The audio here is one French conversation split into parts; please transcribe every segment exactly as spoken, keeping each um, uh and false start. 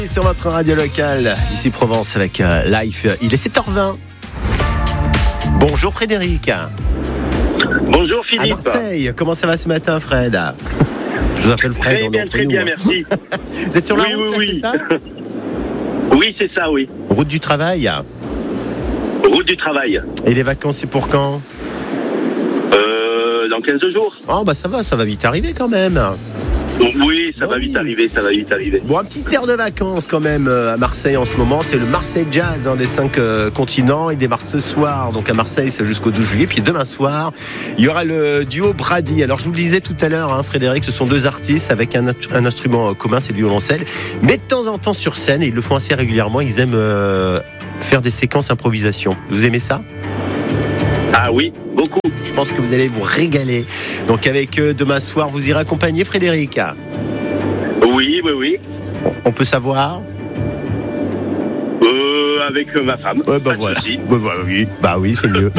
Sur votre radio locale, ici Provence avec euh, Life. Il est sept heures vingt. Bonjour Frédéric. Bonjour Philippe. À Marseille, comment ça va ce matin Fred? Je vous appelle Fred. Très bien, très nous, bien, hein. merci. Vous êtes sur la oui, route, oui, là, oui. c'est ça? Oui, c'est ça, oui. Route du travail. Route du travail. Et les vacances, c'est pour quand? Euh, dans quinze jours. Oh bah ça va, ça va vite arriver quand même. Oui, ça Oui. va vite arriver, ça va vite arriver. Bon, un petit air de vacances quand même euh, à Marseille en ce moment. C'est le Marseille Jazz, un des cinq euh, continents. Il démarre ce soir, donc à Marseille, c'est jusqu'au douze juillet. Puis demain soir, il y aura le duo Brady. Alors je vous le disais tout à l'heure, hein, Frédéric, ce sont deux artistes avec un, un instrument commun, c'est le violoncelle. Mais de temps en temps sur scène, et ils le font assez régulièrement, ils aiment euh, faire des séquences improvisation. Vous aimez ça? Ah oui, beaucoup. Je pense que vous allez vous régaler. Donc avec eux, demain soir, vous irez accompagner Frédéric. Oui, oui, oui. On peut savoir? Euh, avec euh, ma femme. Ouais, bah Pas de voilà. souci. Bah, bah oui, bah oui, c'est mieux.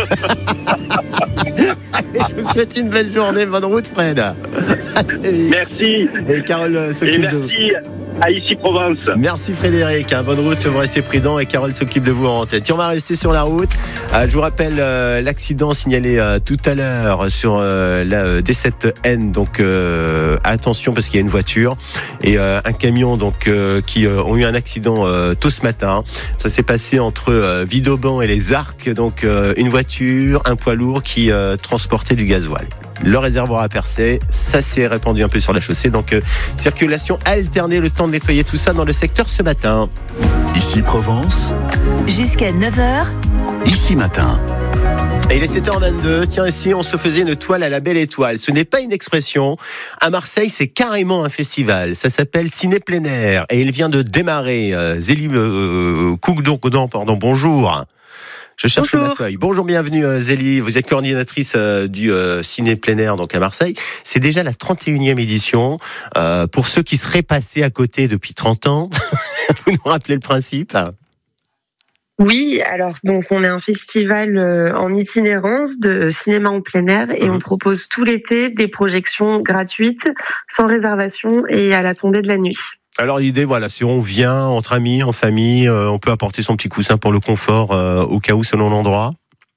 Allez, je vous souhaite une belle journée. Bonne route, Fred. À très vite. Merci. Et Carole euh, Et s'occupe de vous. merci à Ici Provence. Merci Frédéric, hein, bonne route, vous restez prudent et Carole s'occupe de vous en tête. Et on va rester sur la route. Euh, je vous rappelle euh, l'accident signalé euh, tout à l'heure sur euh, la euh, D sept N. Donc euh, attention parce qu'il y a une voiture et euh, un camion donc euh, qui euh, ont eu un accident euh, tôt ce matin. Ça s'est passé entre euh, Vidauban et les Arcs. Donc euh, une voiture, un poids lourd qui euh, transportait du gasoil. Le réservoir a percé, ça s'est répandu un peu sur la chaussée, donc euh, circulation alternée, le temps de nettoyer tout ça dans le secteur ce matin. Ici Provence, Jusqu'à neuf heures, ici matin. Et il est sept heures vingt-deux, tiens ici on se faisait une toile à la belle étoile, ce n'est pas une expression, à Marseille c'est carrément un festival, ça s'appelle Ciné Plein Air et il vient de démarrer, euh, Zélie euh, Cougdon, pardon, bonjour. Je cherche Bonjour. ma feuille. Bonjour, bienvenue euh, Zélie. Vous êtes coordinatrice euh, du euh, Ciné Plein Air donc à Marseille. C'est déjà la trente et unième édition. Euh, pour ceux qui seraient passés à côté depuis trente ans, vous nous rappelez le principe? Oui, alors donc on est un festival euh, en itinérance de cinéma en plein air et Mmh. on propose tout l'été des projections gratuites, sans réservation et à la tombée de la nuit. Alors l'idée, voilà, si on vient entre amis, en famille, euh, on peut apporter son petit coussin pour le confort euh, au cas où selon l'endroit.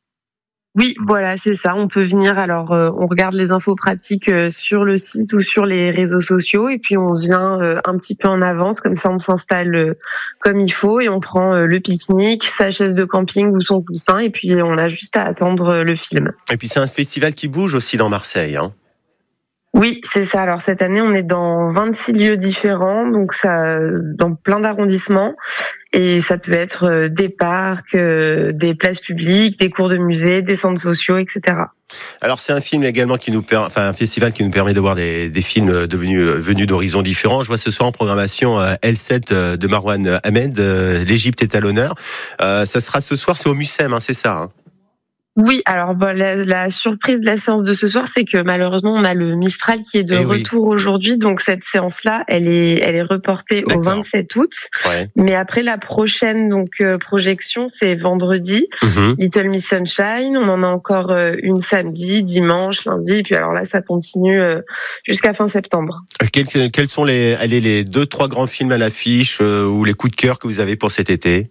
Oui, voilà, c'est ça. On peut venir. Alors, euh, on regarde les infos pratiques euh, sur le site ou sur les réseaux sociaux, et puis on vient euh, un petit peu en avance. Comme ça, on s'installe euh, comme il faut et on prend euh, le pique-nique, sa chaise de camping ou son coussin, et puis on a juste à attendre euh, le film. Et puis c'est un festival qui bouge aussi dans Marseille, hein. Oui, c'est ça. Alors cette année, on est dans vingt-six lieux différents, donc ça, dans plein d'arrondissements, et ça peut être euh, des parcs, euh, des places publiques, des cours de musée, des centres sociaux, et cetera. Alors c'est un film également qui nous per... enfin un festival qui nous permet de voir des, des films devenus venus d'horizons différents. Je vois ce soir en programmation euh, L sept euh, de Marwan Ahmed, euh, l'Égypte est à l'honneur. Euh, ça sera ce soir, c'est au Mucem, hein, c'est ça, hein. Oui, alors bon, la, la surprise de la séance de ce soir, c'est que malheureusement, on a le Mistral qui est de Eh oui. retour aujourd'hui, donc cette séance-là, elle est, elle est reportée D'accord. au vingt-sept août. Ouais. Mais après la prochaine donc euh, projection, c'est vendredi, Mhm. Little Miss Sunshine. On en a encore euh, une samedi, dimanche, lundi, et puis alors là, ça continue euh, jusqu'à fin septembre. Quels, quels sont les, allez, les deux, trois grands films à l'affiche euh, ou les coups de cœur que vous avez pour cet été?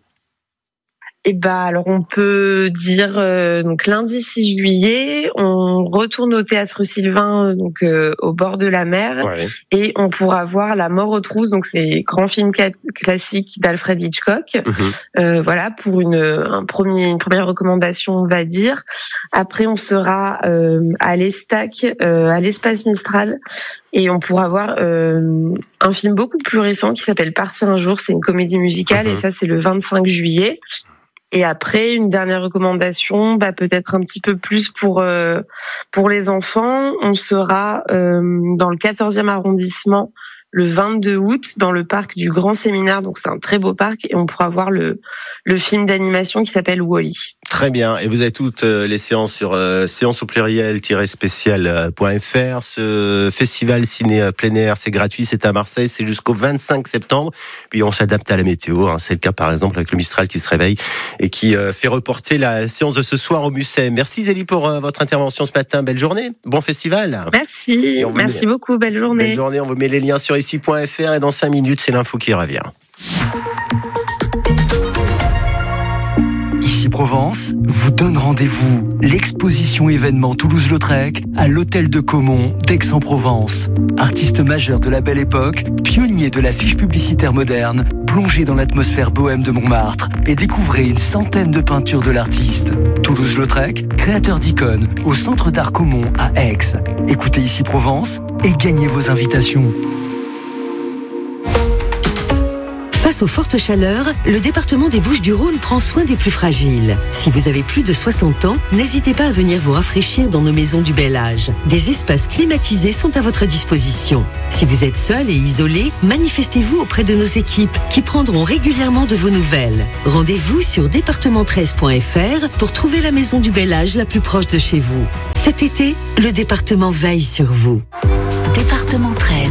Et bah alors on peut dire euh, donc lundi six juillet, on retourne au théâtre Sylvain euh, donc euh, au bord de la mer, Ouais. et on pourra voir La Mort aux trousses, donc c'est grand film ca- classique d'Alfred Hitchcock. Mhm. Euh, voilà pour une un premier une première recommandation, on va dire. Après on sera euh, à l'Estac, euh, à l'Espace Mistral, et on pourra voir euh, un film beaucoup plus récent qui s'appelle Partir un jour, c'est une comédie musicale, Mhm. et ça c'est le vingt-cinq juillet. Et après, une dernière recommandation, bah peut-être un petit peu plus pour euh, pour les enfants. On sera euh, dans le quatorzième arrondissement le vingt-deux août dans le parc du Grand Séminaire. Donc c'est un très beau parc et on pourra voir le le film d'animation qui s'appelle Wall-E. Très bien. Et vous avez toutes les séances sur euh, séance au pluriel-spécial point f r. Ce festival ciné plein air, c'est gratuit, c'est à Marseille, c'est jusqu'au vingt-cinq septembre. Puis on s'adapte à la météo, hein. C'est le cas par exemple avec le Mistral qui se réveille et qui euh, fait reporter la séance de ce soir au Mucem. Merci Zélie pour euh, votre intervention ce matin. Belle journée, bon festival. Merci, Et on vous merci met- beaucoup, belle journée. Belle journée, on vous met les liens sur ici point f r et dans cinq minutes, c'est l'info qui revient. Ici Provence vous donne rendez-vous. L'exposition événement Toulouse-Lautrec à l'hôtel de Caumont d'Aix-en-Provence. Artiste majeur de la Belle Époque, pionnier de l'affiche publicitaire moderne, plongez dans l'atmosphère bohème de Montmartre et découvrez une centaine de peintures de l'artiste. Toulouse-Lautrec, créateur d'icônes au Centre d'Art Caumont à Aix. Écoutez Ici Provence et gagnez vos invitations. Face aux fortes chaleurs, le département des Bouches-du-Rhône prend soin des plus fragiles. Si vous avez plus de soixante ans, n'hésitez pas à venir vous rafraîchir dans nos maisons du bel âge. Des espaces climatisés sont à votre disposition. Si vous êtes seul et isolé, manifestez-vous auprès de nos équipes qui prendront régulièrement de vos nouvelles. Rendez-vous sur département treize point f r pour trouver la maison du bel âge la plus proche de chez vous. Cet été, le département veille sur vous. Département treize.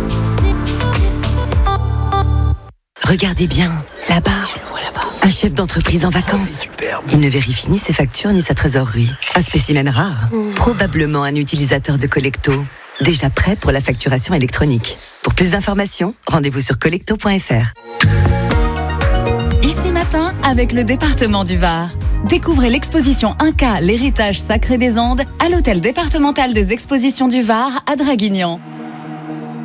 Regardez bien, là-bas, un chef d'entreprise en vacances. Il ne vérifie ni ses factures ni sa trésorerie. Un spécimen rare, probablement un utilisateur de Collecto, déjà prêt pour la facturation électronique. Pour plus d'informations, rendez-vous sur collecto point f r. Ici Matin avec le département du Var. Découvrez l'exposition Inca, l'héritage sacré des Andes à l'hôtel départemental des expositions du Var à Draguignan.